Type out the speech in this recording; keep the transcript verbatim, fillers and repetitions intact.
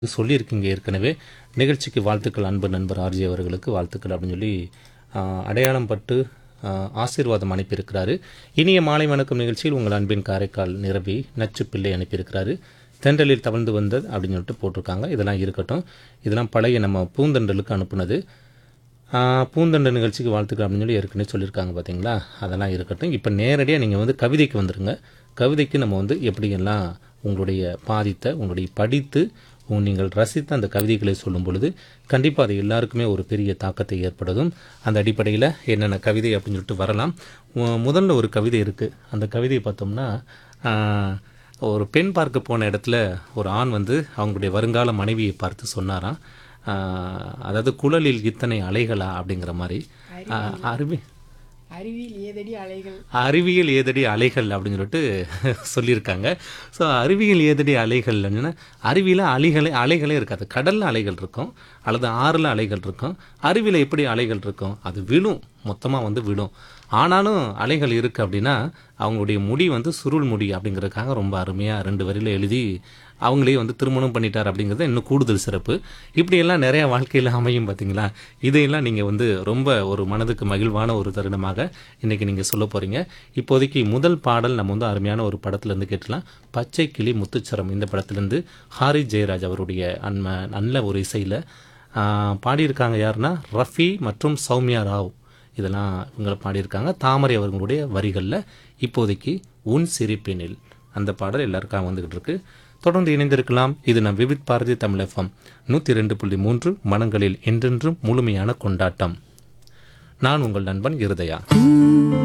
சொல்லியிருக்கீங்க ஏற்கனவே. நிகழ்ச்சிக்கு வாழ்த்துக்கள் அன்பு நண்பர் ஆர்ஜி அவர்களுக்கு வாழ்த்துக்கள் அப்படின்னு சொல்லி ஆ, அடையாளம் பட்டு ஆ, ஆசீர்வாதம் அனுப்பியிருக்கிறாரு. இனிய மாலை வணக்கம் நிகழ்ச்சியில் உங்கள் அன்பின் காரைக்கால் நிரவி நச்சு பிள்ளை அனுப்பியிருக்கிறாரு. தென்றலில் தவழ்ந்து வந்தது அப்படின்னு சொல்லிட்டு போட்டிருக்காங்க. இதெல்லாம் இருக்கட்டும். இதெல்லாம் பழைய நம்ம பூந்தண்டலுக்கு அனுப்புனது. ஆ, பூந்தண்டு நிகழ்ச்சிக்கு வாழ்த்துக்கள் அப்படின்னு சொல்லி ஏற்கனவே சொல்லியிருக்காங்க பார்த்தீங்களா. அதெல்லாம் இருக்கட்டும். இப்போ நேரடியாக நீங்கள் வந்து கவிதைக்கு வந்துடுங்க. கவிதைக்கு நம்ம வந்து எப்படியெல்லாம் உங்களுடைய பாதித்த உங்களுடைய படித்து உங்க- நீங்கள் ரசித்த அந்த கவிதைகளை சொல்லும் பொழுது கண்டிப்பாக அது எல்லாருக்குமே ஒரு பெரிய தாக்கத்தை ஏற்படுத்தும். அந்த அடிப்படையில் என்னென்ன கவிதை அப்படின்னு சொல்லிட்டு வரலாம். மு- முதல்ல ஒரு கவிதை இருக்குது. அந்த கவிதையை பார்த்தோம்னா ஆ, ஒரு பெண் பார்க்க போன இடத்துல ஒரு ஆண் வந்து அவங்களுடைய வருங்கால மனைவியை பார்த்து சொன்னாராம். ஆ, அதாவது குழலில் இத்தனை அலைகளா அப்படிங்கிற மாதிரி. ஆ, அருவி அறிவியல் ஏதடி அலைகள். அறிவியல் ஏதடி அலைகள் அப்படின்னு சொல்லிட்டு சொல்லியிருக்காங்க. ஸோ அறிவியல் ஏதடி அலைகள் அப்படின்னா அருவியில் அலைகளே அலைகளே இருக்காது. கடலில் அலைகள் இருக்கும் அல்லது ஆறில் அலைகள் இருக்கும். அருவியில் எப்படி அலைகள் இருக்கும்? அது விழும், மொத்தமாக வந்து விழும். ஆனாலும் அலைகள் இருக்குது அப்படின்னா அவங்களுடைய முடி வந்து சுருள் முடி அப்படிங்கிறதுக்காக ரொம்ப அருமையாக ரெண்டு வரியில் எழுதி அவங்களே வந்து திருமணம் பண்ணிட்டார் அப்படிங்கிறது இன்னும் கூடுதல் சிறப்பு. இப்படியெல்லாம் நிறையா வாழ்க்கையில் அமையும் பார்த்தீங்களா. இதையெல்லாம் நீங்கள் வந்து ரொம்ப ஒரு மனதுக்கு மகிழ்வான ஒரு தருணமாக இன்றைக்கி நீங்கள் சொல்ல போகிறீங்க. இப்போதைக்கு முதல் பாடல் நம்ம வந்து அருமையான ஒரு படத்துலேருந்து கேட்டலாம். பச்சை கிளி முத்துச்சரம் இந்த படத்துலேருந்து ஹாரி ஜெயராஜ் அவருடைய அன்ம நல்ல ஒரு இசையில் பாடியிருக்காங்க. யாருன்னா ரஃபி மற்றும் சௌமியா ராவ் இதெல்லாம் இவங்களை பாடியிருக்காங்க. தாமரை அவர்களுடைய வரிகளில் இப்போதைக்கு உன் சிரிப்பினில் அந்த பாடல் எல்லாருக்காக வந்துகிட்டு இருக்கு. தொடர்ந்து இணைந்திருக்கலாம். இது நம் விவித் பாரதி தமிழ் எஃப்எம் நூற்றி ரெண்டு புள்ளி மூன்று மனங்களில் என்றென்றும் முழுமையான கொண்டாட்டம். நான் உங்கள் நண்பன் இருதயா.